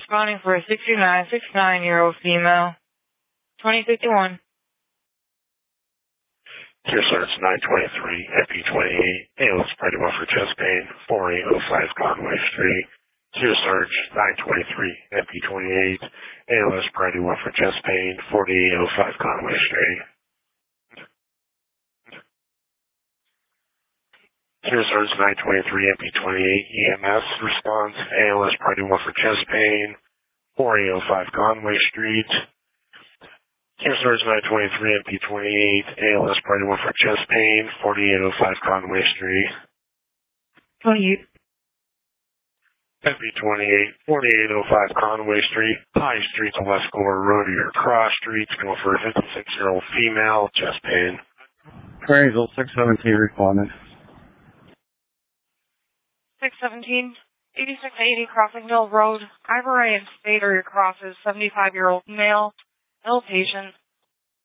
responding for a 69-year-old female. 2051. Tier Search 923, FP28, ALS Party 1 for chest pain, 4805 Conway Street. Tier Search 923, FP28, ALS Party 1 for chest pain, 4805 Conway Street. Tier Search 923, FP28, EMS response, ALS Party 1 for chest pain, 4805 Conway Street. Tier Search 923, MP28, ALS Party 1 for chest pain, 4805 Conway Street. 28. MP28, 4805 Conway Street, High Street to West Gore Road, or Cross Street, going for a 56-year-old female, chest pain. Appraisal 617 responded. 617, 8680 Crossing Mill Road, Ivory and State area crosses, 75-year-old male, ill patient.